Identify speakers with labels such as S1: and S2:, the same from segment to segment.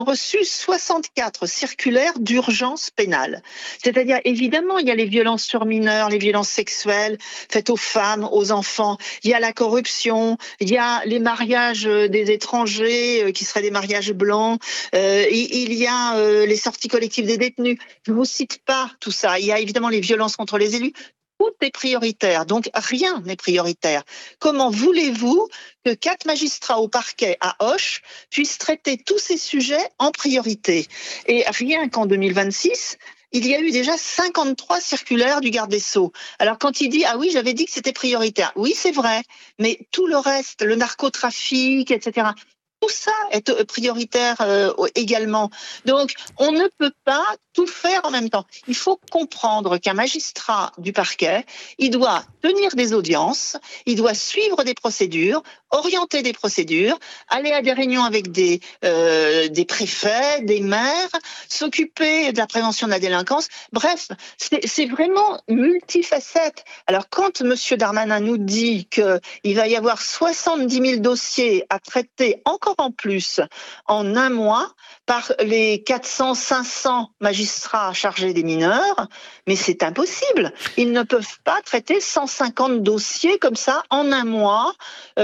S1: reçu 64 circulaires d'urgence pénale. C'est-à-dire, évidemment, il y a les violences sur mineurs, les violences sexuelles faites aux femmes, aux enfants, il y a la corruption, il y a les mariages des étrangers qui seraient des mariages blancs, il y a les sorties collectives des détenus. Je ne vous cite pas tout ça. Il y a évidemment les violences contre les élus. Tout est prioritaire, donc rien n'est prioritaire. Comment voulez-vous que 4 magistrats au parquet à Auch puissent traiter tous ces sujets en priorité? Et rien qu'en 2026, il y a eu déjà 53 circulaires du garde des Sceaux. Alors quand il dit « Ah oui, j'avais dit que c'était prioritaire », oui c'est vrai, mais tout le reste, le narcotrafic, etc., tout ça est prioritaire également. Donc, on ne peut pas tout faire en même temps. Il faut comprendre qu'un magistrat du parquet, il doit tenir des audiences, il doit suivre des procédures, orienter des procédures, aller à des réunions avec des préfets, des maires, s'occuper de la prévention de la délinquance. Bref, c'est vraiment multifacette. Alors, quand M. Darmanin nous dit qu'il va y avoir 70 000 dossiers à traiter encore en plus en un mois par les 400-500 magistrats chargés des mineurs, mais c'est impossible. Ils ne peuvent pas traiter 150 dossiers comme ça en un mois,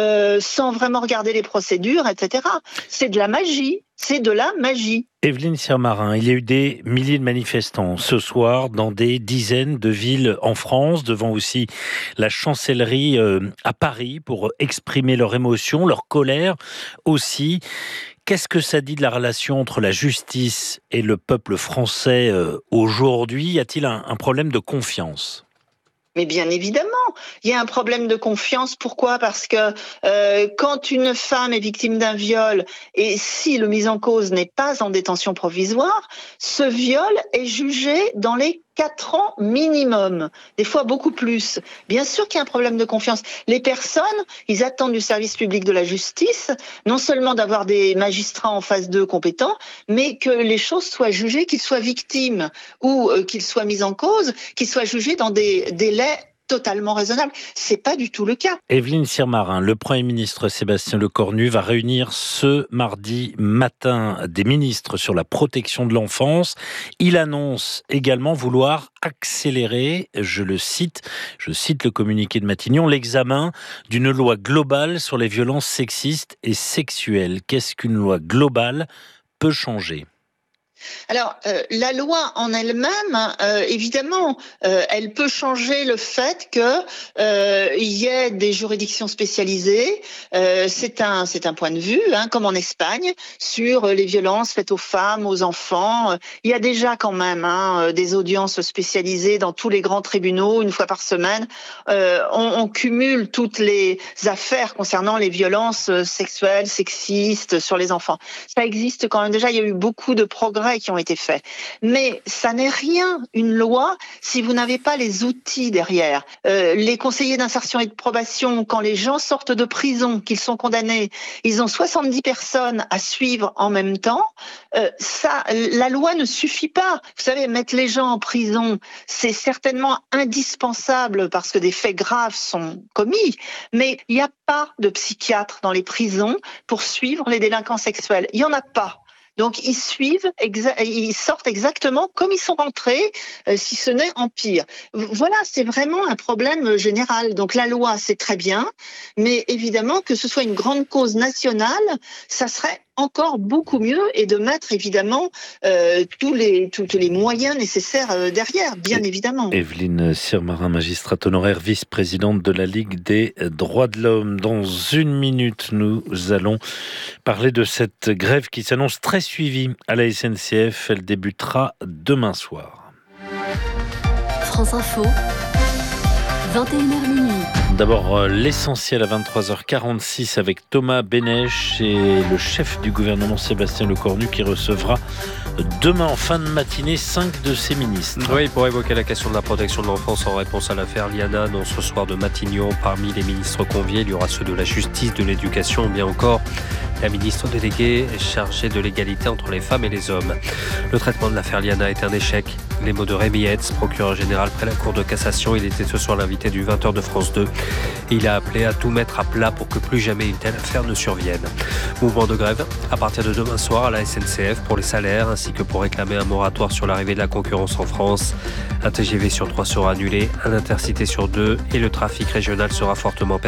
S1: sans vraiment regarder les procédures, etc. C'est de la magie. C'est de la magie.
S2: Évelyne Sirmarin, il y a eu des milliers de manifestants ce soir dans des dizaines de villes en France, devant aussi la chancellerie à Paris pour exprimer leur émotion, leur colère aussi. Qu'est-ce que ça dit de la relation entre la justice et le peuple français aujourd'hui? Y a-t-il un problème de confiance ?
S1: Mais bien évidemment, il y a un problème de confiance. Pourquoi ? Parce que quand une femme est victime d'un viol, et si le mis en cause n'est pas en détention provisoire, ce viol est jugé dans les 4 ans minimum, des fois beaucoup plus. Bien sûr qu'il y a un problème de confiance. Les personnes, ils attendent du service public de la justice, non seulement d'avoir des magistrats en face d'eux compétents, mais que les choses soient jugées, qu'ils soient victimes ou qu'ils soient mis en cause, qu'ils soient jugés dans des délais totalement raisonnable. C'est pas du tout le cas.
S2: Évelyne Sirmarin, le Premier ministre Sébastien Lecornu va réunir ce mardi matin des ministres sur la protection de l'enfance. Il annonce également vouloir accélérer, je cite le communiqué de Matignon, l'examen d'une loi globale sur les violences sexistes et sexuelles. Qu'est-ce qu'une loi globale peut changer ?
S1: Alors, la loi en elle-même, évidemment, elle peut changer le fait que il y ait des juridictions spécialisées. C'est un point de vue, comme en Espagne, sur les violences faites aux femmes, aux enfants. Il y a déjà quand même des audiences spécialisées dans tous les grands tribunaux, une fois par semaine. On cumule toutes les affaires concernant les violences sexuelles, sexistes sur les enfants. Ça existe quand même déjà. Il y a eu beaucoup de progrès qui ont été faits. Mais ça n'est rien, une loi, si vous n'avez pas les outils derrière. Les conseillers d'insertion et de probation, quand les gens sortent de prison, qu'ils sont condamnés, ils ont 70 personnes à suivre en même temps. La loi ne suffit pas. Vous savez, mettre les gens en prison, c'est certainement indispensable parce que des faits graves sont commis, mais il n'y a pas de psychiatre dans les prisons pour suivre les délinquants sexuels. Il n'y en a pas. Donc ils sortent exactement comme ils sont rentrés, si ce n'est en pire. Voilà, c'est vraiment un problème général. Donc la loi, c'est très bien, mais évidemment que ce soit une grande cause nationale, ça serait encore beaucoup mieux, et de mettre évidemment tous les moyens nécessaires derrière, bien évidemment.
S2: Évelyne Sirmarin, magistrate honoraire, vice-présidente de la Ligue des droits de l'homme. Dans une minute, nous allons parler de cette grève qui s'annonce très suivie à la SNCF. Elle débutera demain soir.
S3: France Info, 21h minuit.
S2: D'abord, l'essentiel à 23h46 avec Thomas Bénèche et le chef du gouvernement Sébastien Lecornu qui recevra demain en fin de matinée 5 de ses ministres.
S4: Oui, pour évoquer la question de la protection de l'enfance en réponse à l'affaire Liana dans ce soir de Matignon. Parmi les ministres conviés, il y aura ceux de la justice, de l'éducation ou bien encore la ministre déléguée chargée de l'égalité entre les femmes et les hommes. Le traitement de l'affaire Liana est un échec. Les mots de Rémi Hetz, procureur général près la Cour de cassation. Il était ce soir l'invité du 20h de France 2. Et il a appelé à tout mettre à plat pour que plus jamais une telle affaire ne survienne. Mouvement de grève à partir de demain soir à la SNCF pour les salaires ainsi que pour réclamer un moratoire sur l'arrivée de la concurrence en France. Un TGV sur 3 sera annulé, un intercité sur 2 et le trafic régional sera fortement perturbé.